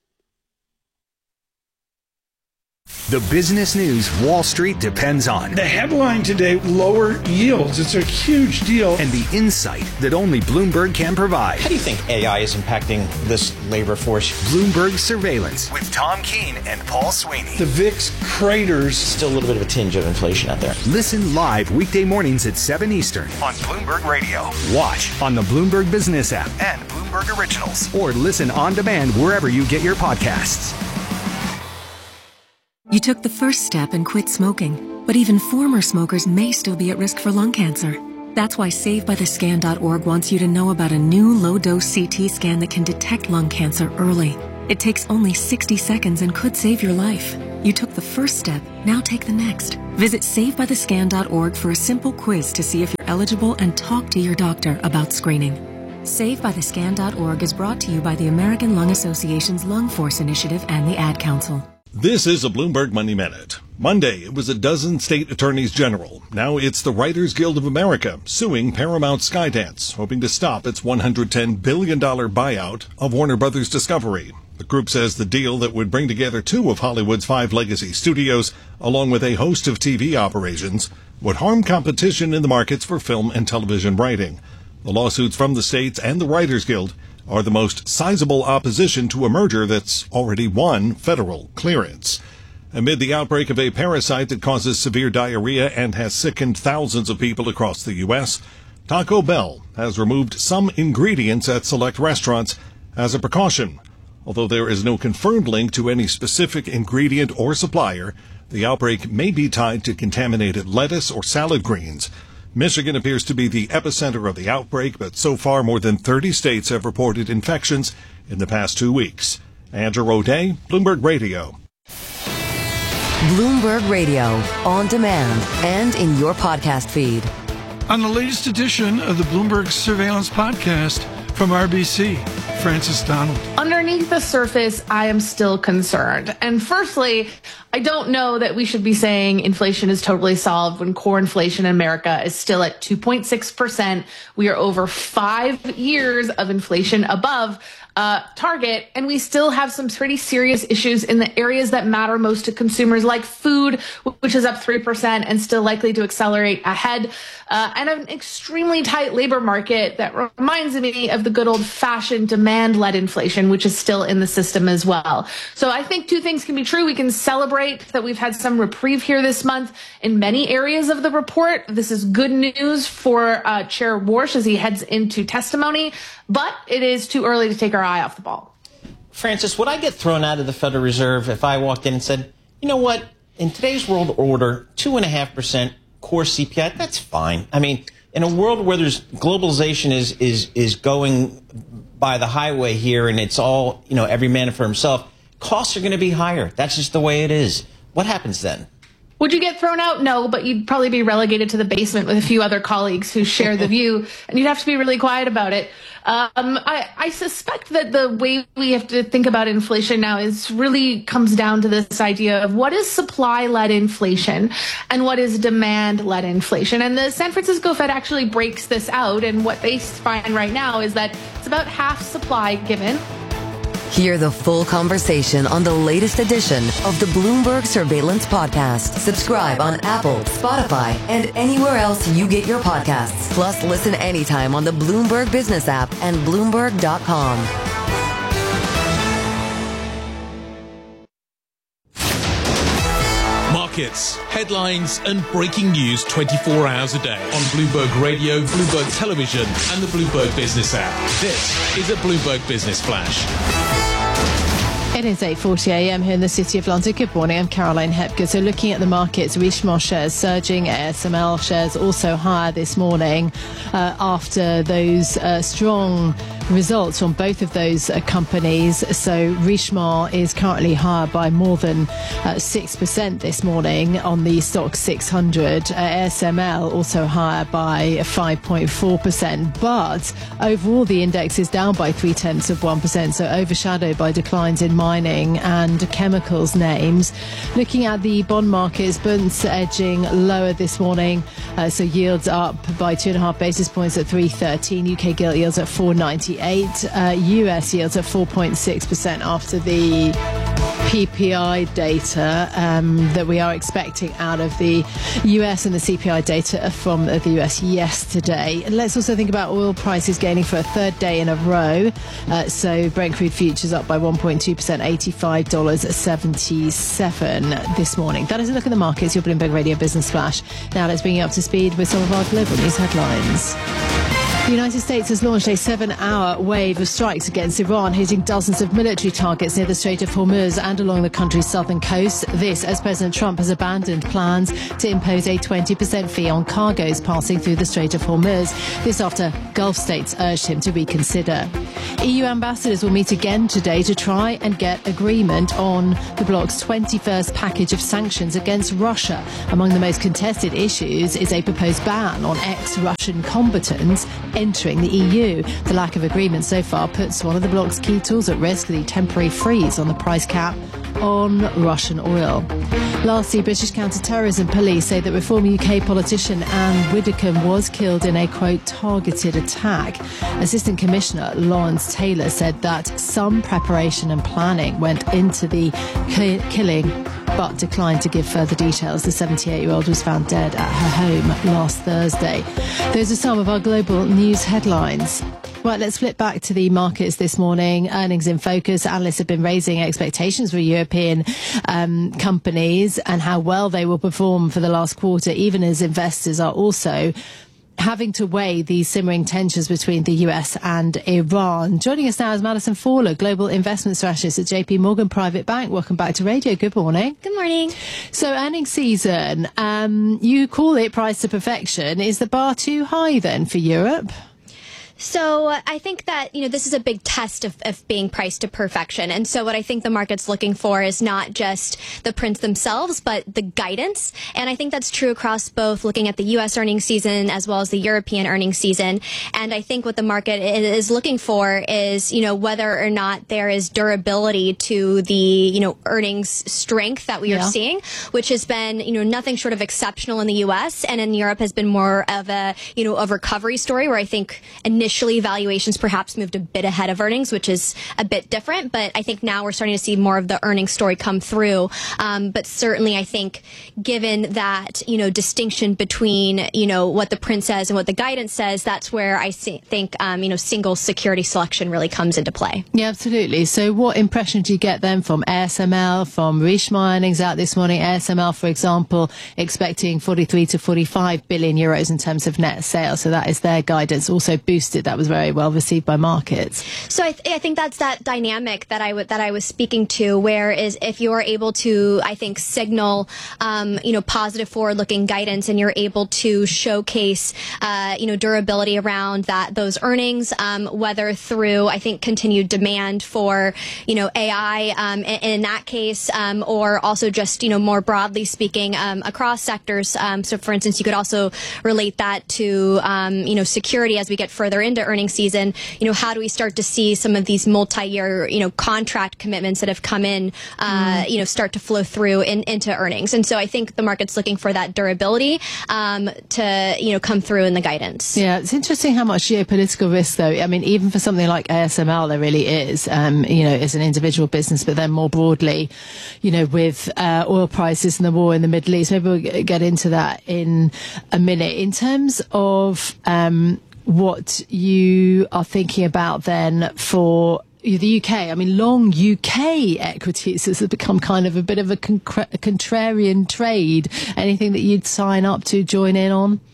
The business news Wall Street depends on. The headline today, lower yields. It's a huge deal. And the insight that only Bloomberg can provide. How do you think A I is impacting this labor force? Bloomberg Surveillance with Tom Keene and Paul Sweeney. The V I X craters. Still a little bit of a tinge of inflation out there. Listen live weekday mornings at seven Eastern on Bloomberg Radio. Watch on the Bloomberg Business app and Bloomberg Originals. Or listen on demand wherever you get your podcasts. You took the first step and quit smoking, but even former smokers may still be at risk for lung cancer. That's why Save By The Scan dot org wants you to know about a new low-dose C T scan that can detect lung cancer early. It takes only sixty seconds and could save your life. You took the first step, now take the next. Visit Save By The Scan dot org for a simple quiz to see if you're eligible and talk to your doctor about screening. Save By The Scan dot org is brought to you by the American Lung Association's Lung Force Initiative and the Ad Council. This is a Bloomberg Money Minute. Monday, it was a dozen state attorneys general. Now it's the Writers Guild of America suing Paramount Skydance, hoping to stop its one hundred ten billion dollars buyout of Warner Brothers Discovery. The group says the deal that would bring together two of Hollywood's five legacy studios, along with a host of T V operations, would harm competition in the markets for film and television writing. The lawsuits from the states and the Writers Guild are the most sizable opposition to a merger that's already won federal clearance. Amid the outbreak of a parasite that causes severe diarrhea and has sickened thousands of people across the U S, Taco Bell has removed some ingredients at select restaurants as a precaution. Although there is no confirmed link to any specific ingredient or supplier, the outbreak may be tied to contaminated lettuce or salad greens. Michigan appears to be the epicenter of the outbreak, but so far more than thirty states have reported infections in the past two weeks. Andrew O'Day, Bloomberg Radio. Bloomberg Radio, on demand and in your podcast feed. On the latest edition of the Bloomberg Surveillance Podcast from R B C, Francis Donald. Underneath the surface, I am still concerned. And firstly, I don't know that we should be saying inflation is totally solved when core inflation in America is still at two point six percent. We are over five years of inflation above uh, target, and we still have some pretty serious issues in the areas that matter most to consumers, like food, which is up three percent and still likely to accelerate ahead, uh, and an extremely tight labor market that reminds me of the good old-fashioned demand-led inflation, which is still in the system as well. So I think two things can be true. We can celebrate that we've had some reprieve here this month in many areas of the report. This is good news for uh, Chair Warsh as he heads into testimony, but it is too early to take our eye off the ball. Francis, would I get thrown out of the Federal Reserve if I walked in and said, you know what, in today's world order, two point five percent core C P I, that's fine. I mean, in a world where there's globalization is is is going by the highway here and it's all, you know, every man for himself, costs are going to be higher. That's just the way it is. What happens then? Would you get thrown out? No, but you'd probably be relegated to the basement with a few other colleagues who share the view, and you'd have to be really quiet about it. Um, I, I suspect that the way we have to think about inflation now is really comes down to this idea of what is supply-led inflation and what is demand-led inflation. And the San Francisco Fed actually breaks this out, and what they find right now is that it's about half supply given. Hear the full conversation on the latest edition of the Bloomberg Surveillance Podcast. Subscribe on Apple, Spotify, and anywhere else you get your podcasts. Plus, listen anytime on the Bloomberg Business app and Bloomberg dot com. Markets, headlines, and breaking news twenty-four hours a day on Bloomberg Radio, Bloomberg Television, and the Bloomberg Business app. This is a Bloomberg Business Flash. It is eight forty a m here in the City of London. Good morning, I'm Caroline Hepker. So looking at the markets, Richemont shares surging, A S M L shares also higher this morning uh, after those uh, strong results from both of those uh, companies. So Richemont is currently higher by more than uh, six percent this morning on the Stoxx six hundred. Uh, A S M L also higher by five point four percent. But overall, the index is down by three tenths of one percent, so overshadowed by declines in mining and chemicals names. Looking at the bond markets, Bunds edging lower this morning, uh, so yields up by two and a half basis points at three thirteen. U K gilt yields at four ninety-eight. Uh, U S yields at four point six percent after the P P I data um, that we are expecting out of the U S, and the C P I data from the U S yesterday. And let's also think about oil prices gaining for a third day in a row. Uh, so Brent crude futures up by one point two percent, eighty-five dollars seventy-seven this morning. That is a look at the markets, your Bloomberg Radio Business Flash. Now let's bring you up to speed with some of our global news headlines. The United States has launched a seven-hour wave of strikes against Iran, hitting dozens of military targets near the Strait of Hormuz and along the country's southern coast. This as President Trump has abandoned plans to impose a twenty percent fee on cargoes passing through the Strait of Hormuz. This after Gulf states urged him to reconsider. E U ambassadors will meet again today to try and get agreement on the bloc's twenty-first package of sanctions against Russia. Among the most contested issues is a proposed ban on ex-Russian combatants entering the E U. The lack of agreement so far puts one of the bloc's key tools at risk, the temporary freeze on the price cap on Russian oil. Lastly, British counter-terrorism police say that Reform U K politician Anne Widdecombe was killed in a, quote, targeted attack. Assistant Commissioner Lawrence Taylor said that some preparation and planning went into the ki- killing, but declined to give further details. The seventy-eight-year-old was found dead at her home last Thursday. Those are some of our global news headlines. Right, let's flip back to the markets this morning. Earnings in focus. Analysts have been raising expectations for European um, companies and how well they will perform for the last quarter, even as investors are also having to weigh these simmering tensions between the U S and Iran. Joining us now is Madison Fowler, Global Investment Strategist at J P Morgan Private Bank. Welcome back to radio. Good morning. Good morning. So earnings season, um, you call it price to perfection. Is the bar too high then for Europe? So uh, I think that, you know, this is a big test of, of being priced to perfection. And so what I think the market's looking for is not just the prints themselves, but the guidance. And I think that's true across both looking at the U S earnings season as well as the European earnings season. And I think what the market is looking for is, you know, whether or not there is durability to the, you know, earnings strength that we yeah. are seeing, which has been, you know, nothing short of exceptional in the U S, and in Europe has been more of a, you know, a recovery story where I think initially Initially, valuations perhaps moved a bit ahead of earnings, which is a bit different. But I think now we're starting to see more of the earnings story come through. Um, but certainly, I think given that, you know, distinction between, you know, what the print says and what the guidance says, that's where I think, um, you know, single security selection really comes into play. Yeah, absolutely. So what impression do you get then from A S M L, from Richemont earnings out this morning? A S M L, for example, expecting forty-three to forty-five billion euros in terms of net sales. So that is their guidance, also boosted. That was very well received by markets. So I, th- I think that's that dynamic that I w- that I was speaking to, where is if you're able to, I think, signal, um, you know, positive forward-looking guidance, and you're able to showcase, uh, you know, durability around that those earnings, um, whether through, I think, continued demand for, you know, A I um, in, in that case, um, or also just, you know, more broadly speaking um, across sectors. Um, so, for instance, you could also relate that to, um, you know, security as we get further into earnings season. You know, how do we start to see some of these multi-year, you know, contract commitments that have come in, uh, mm. you know, start to flow through in, into earnings? And so I think the market's looking for that durability um, to, you know, come through in the guidance. Yeah, it's interesting how much geopolitical risk, though. I mean, even for something like A S M L, there really is, um, you know, as an individual business, but then more broadly, you know, with uh, oil prices and the war in the Middle East. Maybe we'll get into that in a minute. In terms of um, what you are thinking about then for the U K. I mean, long U K equities has become kind of a bit of a, con- a contrarian trade. Anything that you'd sign up to, join in on?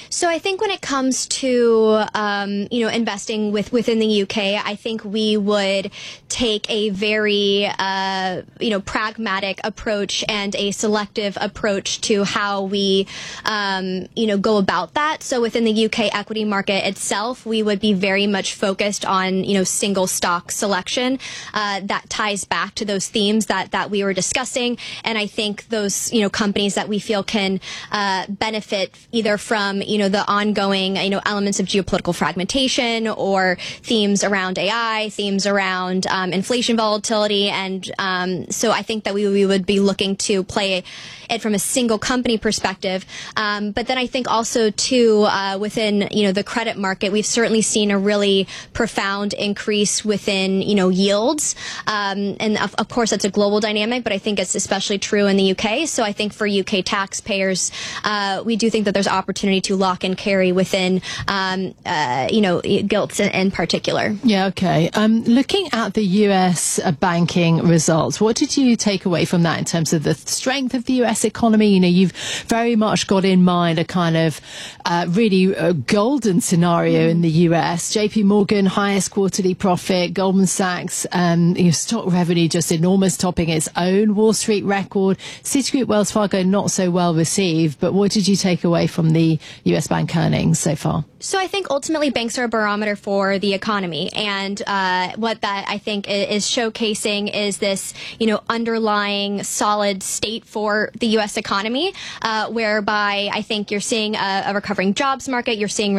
So I think when it comes to, um, you know, investing with within the U K, I think we would take a very, uh, you know, pragmatic approach and a selective approach to how we, um, you know, go about that. So within the U K equity market itself, we would be very much focused on, you know, single stock selection. Uh, that ties back to those themes that, that we were discussing. And I think those, you know, companies that we feel can uh, benefit either from, you know, the ongoing, you know, elements of geopolitical fragmentation or themes around A I, themes around um, inflation volatility. And um, so I think that we, we would be looking to play it from a single company perspective. Um, but then I think also, too, uh, within, you know, the credit market, we've certainly seen a really profound increase within, you know, yields. Um, and of, of course, that's a global dynamic, but I think it's especially true in the U K. So I think for U K taxpayers, uh, we do think that there's opportunity to lock and carry within, um, uh, you know, gilts in, in particular. Yeah, okay. Um, looking at the U S uh, banking results, what did you take away from that in terms of the strength of the U S economy? You know, you've very much got in mind a kind of uh, really uh, golden scenario mm. in the U S. J P Morgan, highest quarterly profit. Goldman Sachs, um, you know, stock revenue just enormous, topping its own Wall Street record. Citigroup, Wells Fargo, not so well received. But what did you take away from the U S bank earnings so far? So I think ultimately banks are a barometer for the economy. And uh, what that I think is showcasing is this, you know, underlying solid state for the U S economy, uh, whereby I think you're seeing a, a recovering jobs market. You're seeing